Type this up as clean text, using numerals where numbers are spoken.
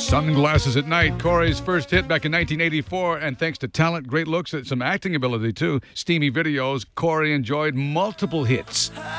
Sunglasses at Night, Corey's first hit back in 1984, and thanks to talent, great looks, and some acting ability too, steamy videos, Corey enjoyed multiple hits.